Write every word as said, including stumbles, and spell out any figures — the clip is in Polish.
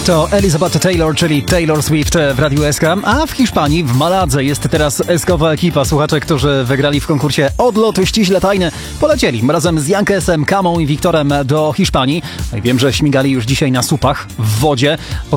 To Elizabeth Taylor, czyli Taylor Swift w Radiu S K, a w Hiszpanii, w Maladze jest teraz eskowa ekipa słuchaczy, którzy wygrali w konkursie Odlot ściśle tajny. Polecieli razem z Jankesem, Kamą i Wiktorem do Hiszpanii. Wiem, że śmigali już dzisiaj na słupach w wodzie.